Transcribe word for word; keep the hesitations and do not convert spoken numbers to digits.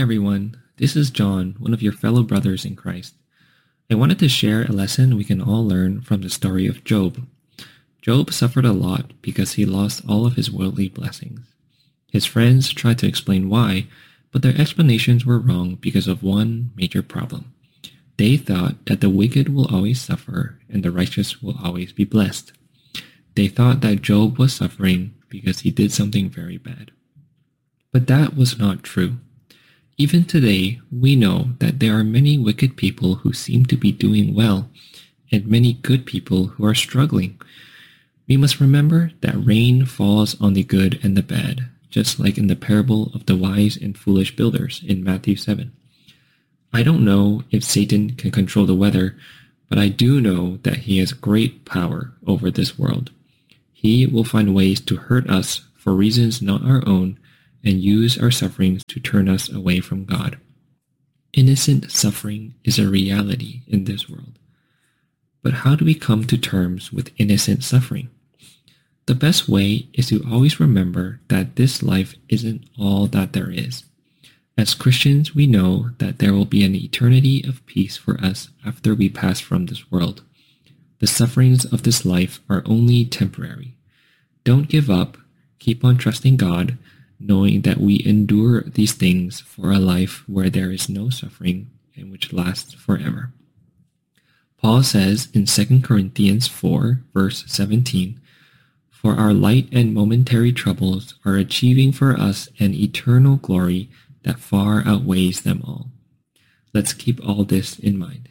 everyone, this is John, one of your fellow brothers in Christ. I wanted to share a lesson we can all learn from the story of Job. Job suffered a lot because he lost all of his worldly blessings. His friends tried to explain why, but their explanations were wrong because of one major problem. They thought that the wicked will always suffer and the righteous will always be blessed. They thought that Job was suffering because he did something very bad. But that was not true. Even today, we know that there are many wicked people who seem to be doing well, and many good people who are struggling. We must remember that rain falls on the good and the bad, just like in the parable of the wise and foolish builders in Matthew seven. I don't know if Satan can control the weather, but I do know that he has great power over this world. He will find ways to hurt us for reasons not our own, and use our sufferings to turn us away from God. Innocent suffering is a reality in this world. But how do we come to terms with innocent suffering? The best way is to always remember that this life isn't all that there is. As Christians, we know that there will be an eternity of peace for us after we pass from this world. The sufferings of this life are only temporary. Don't give up. Keep on trusting God, knowing that we endure these things for a life where there is no suffering and which lasts forever. Paul says in Second Corinthians four, verse seventeen, "For our light and momentary troubles are achieving for us an eternal glory that far outweighs them all." Let's keep all this in mind.